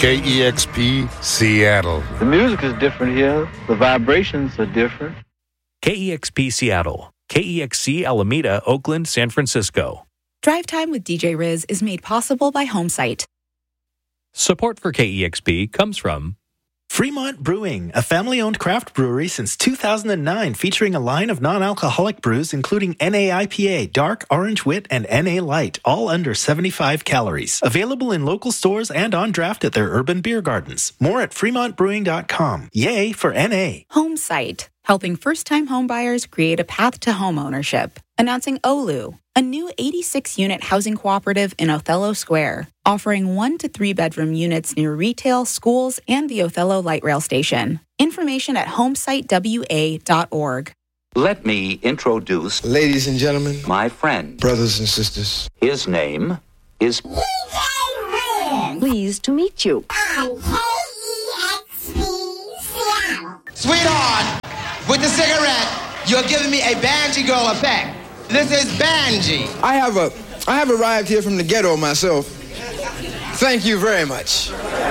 KEXP Seattle. The music is different here. The vibrations are different. KEXP Seattle. KEXC Alameda, Oakland, San Francisco. Drive Time with DJ Riz is made possible by Homesite. Support for KEXP comes from Fremont Brewing, a family-owned craft brewery since 2009, featuring a line of non-alcoholic brews including NA IPA, Dark, Orange Wit, and NA Light, all under 75 calories. Available in local stores and on draft at their urban beer gardens. More at fremontbrewing.com. Yay for NA. Homesite, helping first-time homebuyers create a path to homeownership. Announcing Olu, a new 86-unit housing cooperative in Othello Square, offering 1 to 3 bedroom units near retail, schools, and the Othello Light Rail Station. Information at homesitewa.org. Let me introduce, ladies and gentlemen, my friend, brothers and sisters. His name is... Pleased to meet you. Sweetheart, with the cigarette, you're giving me a Banji girl effect. This is Banji. I have arrived here from the ghetto myself. Thank you very much.